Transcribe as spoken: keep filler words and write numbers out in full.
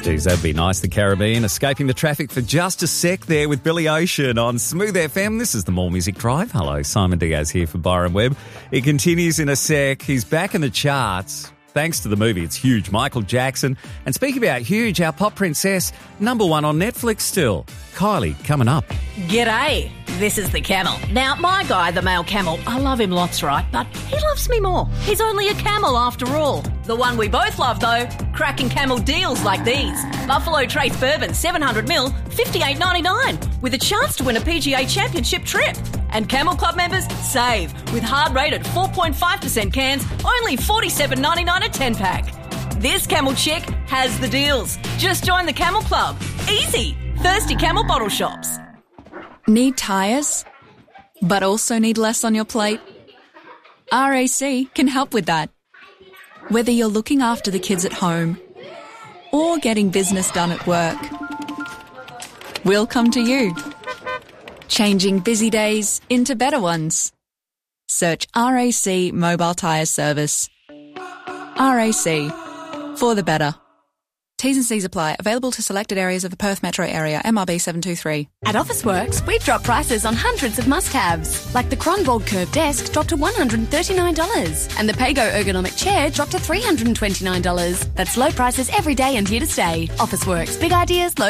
Geez, that'd be nice, the Caribbean, escaping the traffic for just a sec there with Billy Ocean on Smooth F M. This is the More Music Drive. Hello, Simon Diaz here for Byron Webb. It continues in a sec. He's back in the charts. Thanks to the movie, it's huge. Michael Jackson. And speaking about huge, our pop princess, number one on Netflix still. Kylie, coming up. G'day, this is the camel. Now, my guy, the male camel, I love him lots, right? But he loves me more. He's only a camel after all. The one we both love, though, cracking camel deals like these. Buffalo Trace Bourbon, seven hundred mil, fifty-eight ninety-nine, with a chance to win a P G A Championship trip. And Camel Club members save with hard-rated four point five percent cans, only forty-seven ninety-nine a ten-pack. This camel chick has the deals. Just join the Camel Club. Easy. Thirsty Camel bottle shops. Need tyres, but also need less on your plate? R A C can help with that. Whether you're looking after the kids at home or getting business done at work, we'll come to you. Changing busy days into better ones. Search R A C Mobile Tyre Service. R A C, for the better. T's and C's apply. Available to selected areas of the Perth metro area. M R B seven two three. At Officeworks, we've dropped prices on hundreds of must-haves, like the Cronbold Curve Desk dropped to one hundred thirty-nine dollars and the Pago Ergonomic Chair dropped to three hundred twenty-nine dollars. That's low prices every day and here to stay. Officeworks, big ideas, low